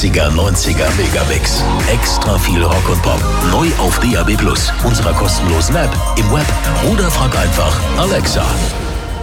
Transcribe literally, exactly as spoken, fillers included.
achtziger, neunziger Megabix. Extra viel Rock und Pop. Neu auf D A B Plus, unserer kostenlosen App, im Web oder frag einfach Alexa.